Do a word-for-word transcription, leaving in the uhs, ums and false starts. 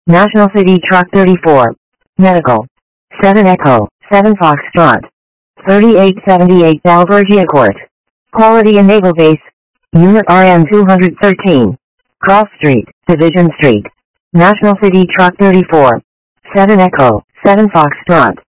National City Truck thirty-four. Medical. seven Echo, seven Foxtrot. thirty-eight seventy-eight Albergia Court. Quality and Naval Base. Unit R M two thirteen. Cross Street, Division Street. National City Truck thirty-four. seven Echo, seven Foxtrot.